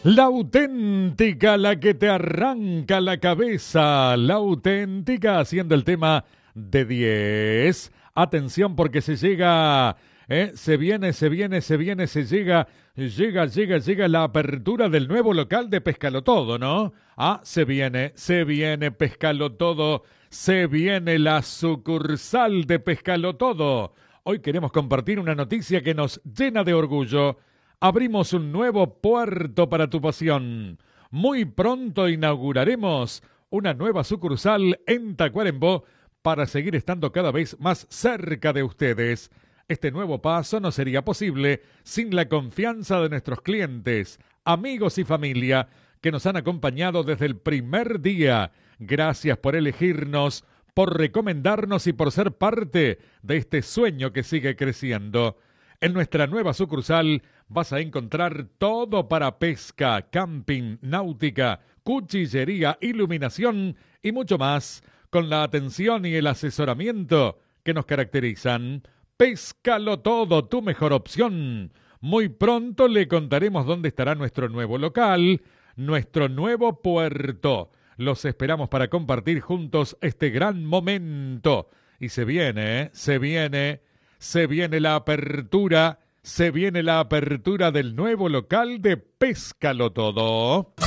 La auténtica, la que te arranca la cabeza. La auténtica, haciendo el tema de 10. Atención porque se llega, se viene, llega la apertura del nuevo local de Pescalotodo, ¿no? Se viene Pescalotodo, se viene la sucursal de Pescalotodo. Hoy queremos compartir una noticia que nos llena de orgullo. Abrimos un nuevo puerto para tu pasión. Muy pronto inauguraremos una nueva sucursal en Tacuarembó para seguir estando cada vez más cerca de ustedes. Este nuevo paso no sería posible sin la confianza de nuestros clientes, amigos y familia que nos han acompañado desde el primer día. Gracias por elegirnos, por recomendarnos y por ser parte de este sueño que sigue creciendo. En nuestra nueva sucursal vas a encontrar todo para pesca, camping, náutica, cuchillería, iluminación y mucho más, con la atención y el asesoramiento que nos caracterizan. Péscalo todo, tu mejor opción. Muy pronto le contaremos dónde estará nuestro nuevo local, nuestro nuevo puerto. Los esperamos para compartir juntos este gran momento. Y se viene la apertura, del nuevo local de Péscalo Todo.